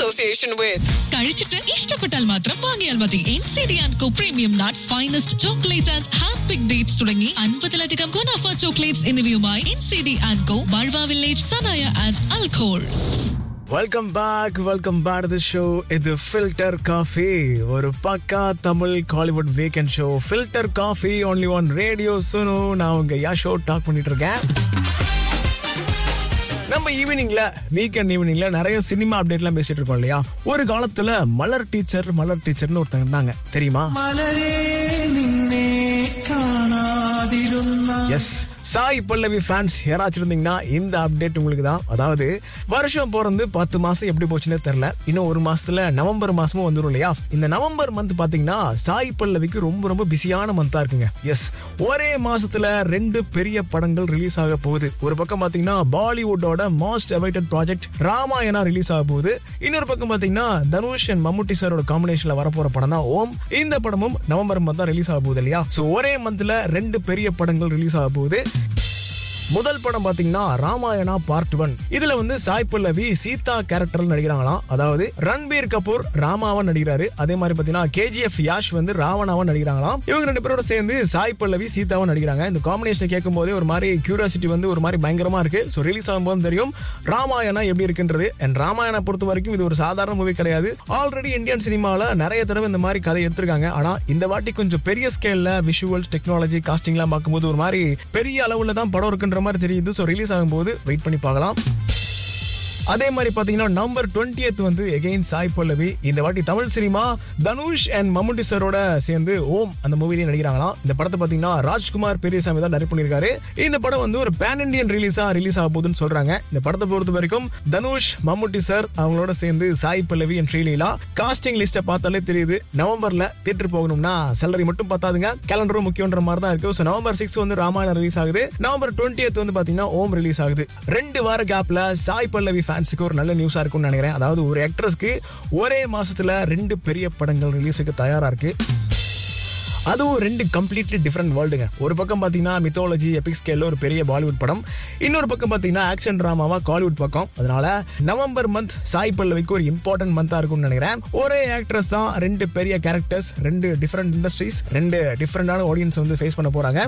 association with. കഴിച്ചിട്ട് ഇഷ്ടപ്പെട്ടാൽ മാത്രം വാങ്ങിയാൽ മതി. NCD & Co premium nuts, finest chocolate and hand pick dates തുടങ്ങി 50-ലധികം ഗുണാഫ ചോക്ലേറ്റ്സ് എന്നിവയുമായി NCD & Co, ബൾവ village, Sanaya and അൽഖോൾ. Welcome back to the show. ഇത് ഫിൽറ്റർ காஃபி, ஒரு பக்கா Tamil Kollywood weekend show. Filter coffee only on radio சுனோ. நான் உங்க ஷோ டாக் பண்ணிட்டு இருக்கேன். நம்ம வீக்கெண்ட் ஈவினிங்ல நிறைய சினிமா அப்டேட்லாம் பேசிட்டு இருக்கோம் இல்லையா? ஒரு காலத்துல மலர் டீச்சர்னு ஒருத்தங்க இருந்தாங்க, தெரியுமா? எஸ், சாய் பல்லவி ஃபேன்ஸ் யாராச்சும் இருந்தீங்கன்னா இந்த அப்டேட் உங்களுக்கு தான். அதாவது வருஷம் பிறந்து 10 மாசம் எப்படி போச்சுன்னே தெரியல. இன்னும் ஒரு மாசத்துல நவம்பர் மாசமும் வந்துடும் இல்லையா? இந்த நவம்பர் மந்த் பாத்தீங்கன்னா சாய் பல்லவிக்கு ரொம்ப ரொம்ப பிஸியான மந்தா இருக்குங்க. எஸ், ஒரே மாசத்துல 2 பெரிய படங்கள் ரிலீஸ் ஆக போகுது. ஒரு பக்கம் பாத்தீங்கன்னா பாலிவுட்டோட most awaited project Ramayana release ஆக போகுது. இன்னொரு பக்கம் பாத்தீங்கன்னா தனுஷ் அண்ட் மம்முட்டி சாரோட காம்பினேஷன்ல வரப்போற படம் தான் ஓம். இந்த படமும் நவம்பர் மந்த் தான் ரிலீஸ் ஆக போகுது இல்லையா? சோ ஒரே மந்த்ல 2 பெரிய படங்கள் ரிலீஸ் ஆக போகுது. முதல் படம் பாத்தீங்கன்னா ராமாயணா பார்ட் 1. இதுல வந்து சாய் பல்லவி சீதா கேரக்டர்ல நடிக்கிறாங்களாம். அதாவது ரன்பீர் கபூர் ராமாவா நடிக்கிறாரு. அதே மாதிரி பாத்தீங்கன்னா KGF யாஷ் வந்து ராவணாவா நடிக்கிறாங்களாம். இவங்க 2 பேரோட சேர்ந்து சாய் பல்லவி சீதாவா நடிக்கிறாங்க. இந்த காம்பினேஷன் கேட்கும் போதே ஒரு மாதிரி கியூரியாசிட்டி வந்து ஒரு மாதிரி பயங்கரமா இருக்கு. ஸோ ரிலீஸ் ஆகும்போது தெரியும் ராமாயணா எப்படி இருக்குன்றது. அண்ட் ராமாயணா பொறுத்த வரைக்கும் இது ஒரு சாதாரண மூவி கிடையாது. ஆல்ரெடி இந்தியன் சினிமால நிறைய தடவை இந்த மாதிரி கதை எடுத்திருக்காங்க. ஆனா இந்த வாட்டி கொஞ்சம் பெரிய ஸ்கேல்ல விஷுவல்ஸ், டெக்னாலஜி, காஸ்டிங்லாம் பார்க்கும்போது ஒரு மாதிரி பெரிய அளவுல தான் படம் இருக்குன்ற மாதிரி தெரியுது. சோ ரிலீஸ் ஆகும்போது வெயிட் பண்ணி பார்க்கலாம். அதே மாதிரி பாத்தீங்கன்னா நவம்பர் 20th வந்து எகைன் சாய் பல்லவி இந்த வாட்டி தமிழ் சினிமா தனுஷ் அண்ட் மம்முட்டி சாரோட சேர்ந்து ஓம் அந்த மூவிலேயே நடிக்கிறாங்களாம். இந்த படத்தை பாத்தீங்கன்னா ராஜ்குமார் பெரியசாமி தான் டைரக்ட் பண்ணிருக்காரு. இந்த படம் வந்து ஒரு பேன் இண்டியன் ரிலீஸ் ஆக போகுதுன்னு சொல்றாங்க. இந்த படத்தை பொறுத்த வரைக்கும் தனுஷ், மம்முட்டி சார் அவங்களோட சேர்ந்து சாய் பல்லவி அண்ட் ஸ்ரீலீலா. காஸ்டிங் லிஸ்ட பார்த்தாலே தெரியுது நவம்பர்ல தியேட்டர் போகணும்னா சேலரி மட்டும் பத்தாதுங்க, கேலண்டரும் முக்கியன்ற மாதிரி தான் இருக்கு. ஸோ நவம்பர் 6 வந்து ராமாயணம் ரிலீஸ் ஆகுது. நவம்பர் 20th வந்து பாத்தீங்கன்னா ஓம் ரிலீஸ் ஆகுது. 2 வார கேப்ல சாய் பல்லவி ஒரு நல்ல நியூஸா இருக்கும்னு நினைக்கிறேன். அதாவது ஒரு ஆக்ட்ரஸ்க்கு ஒரே மாசத்துல 2 பெரிய படங்கள் ரிலீஸுக்கு தயாரா இருக்கு. அதுவும் 2 கம்ப்ளீட்லி டிஃபரெண்ட் வேர்ல்டுங்க. ஒரு பக்கம் பாத்தீங்கன்னா மித்தாலஜி எபிக் ஸ்கேல்ல ஒரு பெரிய பாலிவுட் படம், இன்னொரு பக்கம் பாத்தீங்கன்னா ஆக்ஷன் டிராமாவா காலிவுட் பக்கம். அதனால நவம்பர் மந்த் சாய் பல்லவிக்கு ஒரு இம்பார்ட்டன்ட் மந்தா இருக்கும்னு நினைக்கிறேன். ஒரே ஆக்ட்ரஸ் தான் 2 பெரிய கேரக்டர்ஸ், 2 டிஃபரெண்ட் இண்டஸ்ட்ரீஸ், 2 டிஃபரெண்டான ஆடியன்ஸ் வந்து ஃபேஸ் பண்ண போறாங்க.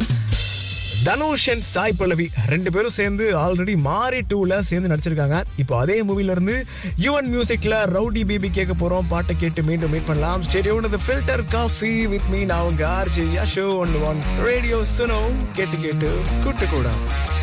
தனுஷ் அண்ட் சாய் பல்லவி 2 பேரும் சேர்ந்து ஆல்ரெடி மாரி 2ல சேர்ந்து நடிச்சிருக்காங்க. இப்போ அதே மூவில இருந்து யுவன் மியூசிக்ல ரவுடி பேபி கேட்க போறோம். பாட்டை கேட்டு மீண்டும் மீட் பண்ணலாம். Stay tuned to the filter coffee with me. நான் உங்க RJ யஷோ on ரேடியோ சுனோ. கேட்டு கூட்டு கூட.